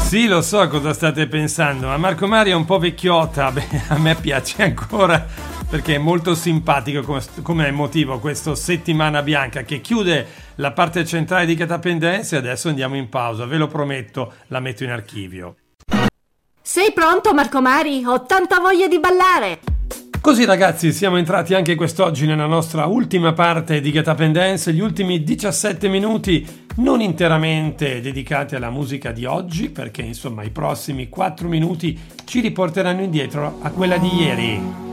Sì, lo so cosa state pensando, ma Marco Mario è un po' vecchiotta. Beh, a me piace ancora perché è molto simpatico come emotivo questo Settimana Bianca che chiude la parte centrale di Catapendense. Adesso andiamo in pausa, ve lo prometto, la metto in archivio. Sei pronto, Marco Mari? Ho tanta voglia di ballare! Così ragazzi, siamo entrati anche quest'oggi nella nostra ultima parte di Get Up and Dance, gli ultimi 17 minuti non interamente dedicati alla musica di oggi, perché insomma i prossimi 4 minuti ci riporteranno indietro a quella di ieri.